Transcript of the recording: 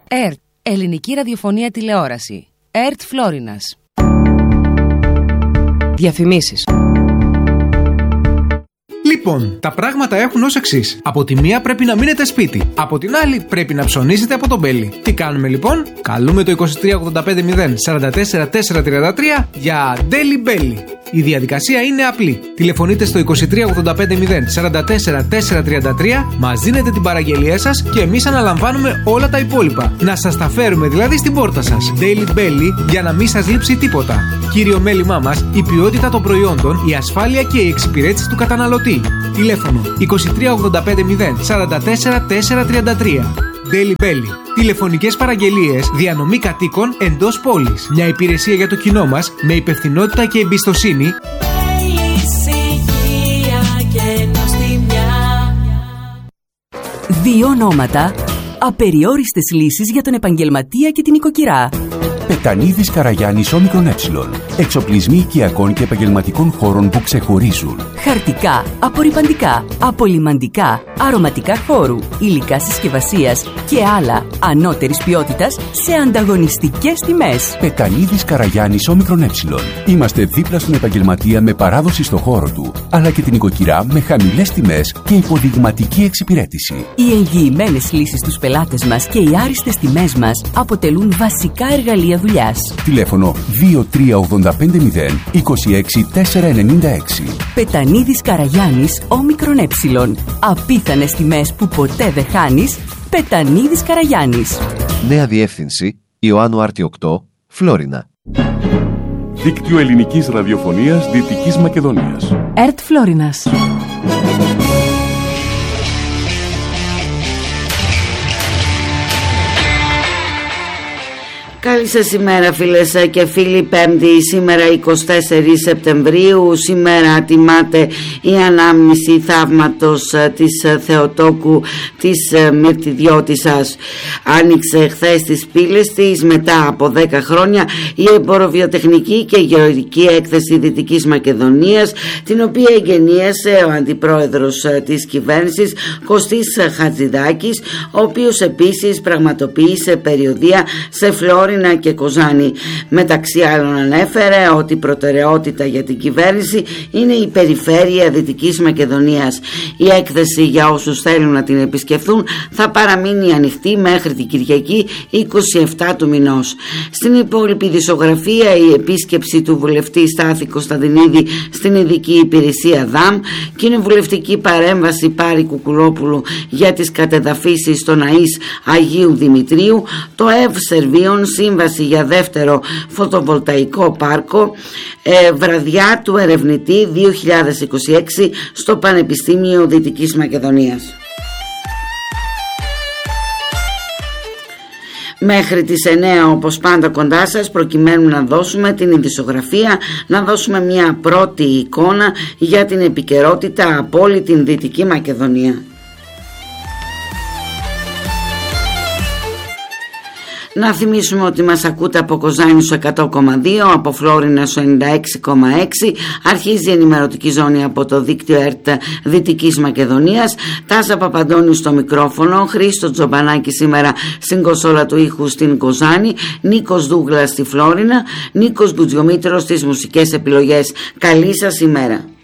ΕΡΤ, Ελληνική Ραδιοφωνία Τηλεόραση. ΕΡΤ Φλόρινας. Διαφημίσεις. Λοιπόν, τα πράγματα έχουν ως εξής. Από τη μία πρέπει να μείνετε σπίτι. Από την άλλη πρέπει να ψωνίσετε από τον Μπέλι. Τι κάνουμε λοιπόν? Καλούμε το 2385 044 433 για Daily Belly. Η διαδικασία είναι απλή. Τηλεφωνείτε στο 2385 044 433, μας δίνετε την παραγγελία σας και εμείς αναλαμβάνουμε όλα τα υπόλοιπα. Να σας τα φέρουμε δηλαδή στην πόρτα σας. Daily Belly, για να μην σας λείψει τίποτα. Κύριο μέλημά μας, η ποιότητα των προϊόντων, η ασφάλεια και η εξυπηρέτηση του καταναλωτή. Τηλέφωνο 2385 044 433. Daily Belly. Τηλεφωνικές παραγγελίες, διανομή κατοίκων εντός πόλης. Μια υπηρεσία για το κοινό μας με υπευθυνότητα και εμπιστοσύνη. Δύο ονόματα, απεριόριστες λύσεις για τον επαγγελματία και την οικοκυρά. Πετανίδης Καραγιάννης Όμικρον Ε. Εξοπλισμοί οικιακών και επαγγελματικών χώρων που ξεχωρίζουν. Χαρτικά, απορρυπαντικά, απολυμαντικά, αρωματικά χώρου, υλικά συσκευασίας και άλλα ανώτερης ποιότητας σε ανταγωνιστικές τιμές. Πετανίδης Καραγιάννης Όμικρον Ε. Είμαστε δίπλα στον επαγγελματία με παράδοση στο χώρο του, αλλά και την οικοκυρά με χαμηλές τιμές και υποδειγματική εξυπηρέτηση. Οι εγγυημένες λύσεις στους πελάτες μας και οι άριστες τιμές μας αποτελούν βασικά εργαλεία δουλειάς. Τηλέφωνο 2385 26 496. Πετανίδης Καραγιάννης Όμικρον Ε. Απίθανες τιμές που ποτέ δεν χάνεις. Πετανίδης Καραγιάννης. Νέα διεύθυνση Ιωάννου Άρτη 8, Φλόρινα. Δίκτυο Ελληνικής Ραδιοφωνίας Δυτικής Μακεδονίας. ΕΡΤ Φλόρινας. Καλή σας ημέρα φίλες και φίλοι. Πέμπτη, σήμερα 24 Σεπτεμβρίου. Σήμερα τιμάται η ανάμνηση θαύματος της Θεοτόκου της Μυρτιδιώτισσας. Άνοιξε χθες τις πύλες της μετά από 10 χρόνια η εμποροβιοτεχνική και γεωργική έκθεση Δυτικής Μακεδονίας, την οποία εγγενίασε ο αντιπρόεδρος της κυβέρνησης Κωστής Χατζηδάκης, ο οποίος επίσης πραγματοποίησε περιοδεία σε Φλόρινα και Κοζάνη. Μεταξύ άλλων ανέφερε ότι η προτεραιότητα για την κυβέρνηση είναι η περιφέρεια Δυτικής Μακεδονίας. Η έκθεση, για όσους θέλουν να την επισκεφθούν, θα παραμείνει ανοιχτή μέχρι την Κυριακή 27 του μηνός. Στην υπόλοιπη δισογραφία, η επίσκεψη του βουλευτή Στάθη Κωνσταντινίδη στην ειδική υπηρεσία ΔΑΜ, κοινοβουλευτική παρέμβαση Πάρη Κουκουλόπουλου για τις κατεδαφίσεις στο ΝΑΙΣ Αγίου Δημητρίου, το ΕΒ Σερβίων, σύμβαση για δεύτερο φωτοβολταϊκό πάρκο, βραδιά του ερευνητή 2026 στο Πανεπιστήμιο Δυτικής Μακεδονίας. Μέχρι τις 9 όπως πάντα κοντά σας, προκειμένου να δώσουμε την ειδησογραφία, να δώσουμε μια πρώτη εικόνα για την επικαιρότητα από όλη την Δυτική Μακεδονία. Να θυμίσουμε ότι μας ακούτε από Κοζάνη στο 100,2, από Φλόρινα στο 96,6. Αρχίζει η ενημερωτική ζώνη από το δίκτυο ΕΡΤ Δυτικής Μακεδονίας. Τάσα Παπαντώνη στο μικρόφωνο, Χρήστο Τζομπανάκη σήμερα στην κονσόλα του ήχου στην Κοζάνη, Νίκος Δούγκλας στη Φλόρινα, Νίκος Γκουτζιομήτρος στις μουσικές επιλογές. Καλή σας ημέρα.